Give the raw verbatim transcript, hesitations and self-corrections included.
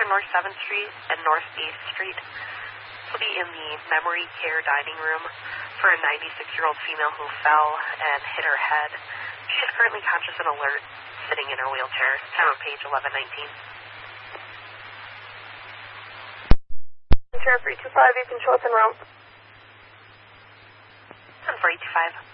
after North seventh Street and North eighth Street. This will be in the memory care dining room for a ninety-six-year-old female who fell and hit her head. She is currently conscious and alert, sitting in her wheelchair. Time on page eleven nineteen. Sheriff three two five, you can show up in room. ten four eight two five.